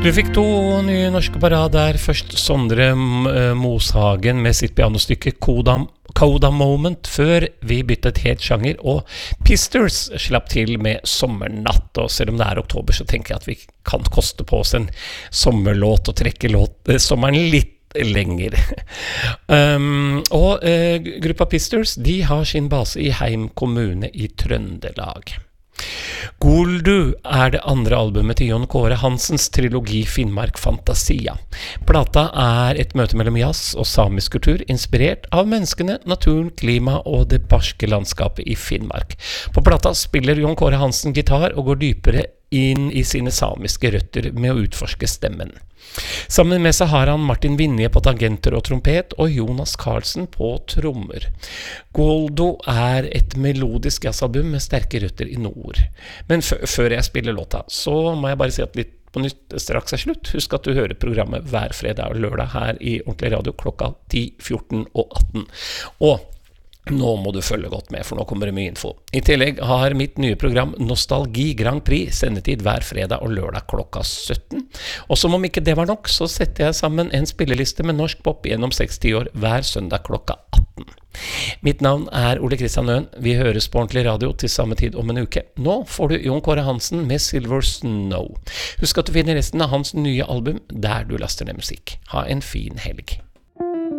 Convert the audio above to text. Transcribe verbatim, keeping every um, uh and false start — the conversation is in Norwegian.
Du fikk to nye norske parad der. Først Sondre Moshagen med sitt pianostykke Coda, Coda Moment, før vi byttet helt sjanger, og Pisters slapp til med Sommernatt. Og selv om det er oktober, så tenker jeg at vi kan koste på oss en sommerlåt og trekke låt, eh, sommeren litt lenger. um, og uh, gruppa Pisters, de har sin base i Heim kommune i Trøndelag. Goldu er det andre albumet til Jon Kåre Hansens trilogi Finnmark Fantasia. Plata er et møte mellom jazz og samisk kultur, inspirert av menneskene, naturen, klima og det barske landskapet i Finnmark. På plata spiller Jon Kåre Hansen gitar og går dypere inn i sine samiske røtter med å utforske stemmen. Sammen med seg har han Martin Vinje på tangenter og trompet og Jonas Karlsen på trommer. Goldo er et melodisk jazzalbum med sterke røtter i nord. Men før jeg spiller låta, så må jeg bare si at litt på nytt straks er slutt. Husk at du hører programmet hver fredag og lørdag her i Ordentlig Radio klokka ti, fjorten og atten. Og nå må du følge godt med, for nå kommer det mye info. I tillegg har mitt nye program Nostalgi Grand Prix sendetid hver fredag og lørdag klokka sytten. Og som om ikke det var nok, så setter jeg sammen en spilleliste med norsk pop gjennom seksti år hver søndag klokka atten. Mitt navn er Ole Kristian Øen. Vi høres på Ordentlig Radio til samme tid om en uke. Nå får du Jon Kåre Hansen med Silver Snow. Husk at du finner resten av hans nye album der du laster ned musikk. Ha en fin helg.